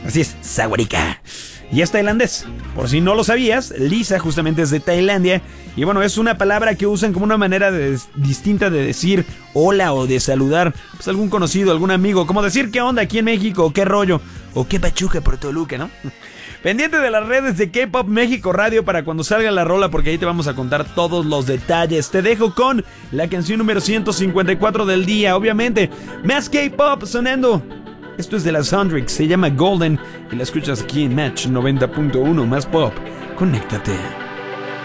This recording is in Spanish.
Así es, sawarika. Y es tailandés. Por si no lo sabías, Lisa justamente es de Tailandia. Y bueno, es una palabra que usan como una manera distinta de decir hola o de saludar pues algún conocido, algún amigo. Como decir qué onda aquí en México, o qué rollo, o qué pachuca por Toluca, ¿no? Pendiente de las redes de K-Pop México Radio para cuando salga la rola, porque ahí te vamos a contar todos los detalles. Te dejo con la canción número 154 del día. Obviamente, más K-Pop sonando. Esto es de las Hendrix, se llama Golden y la escuchas aquí en Match 90.1 más Pop. Conéctate.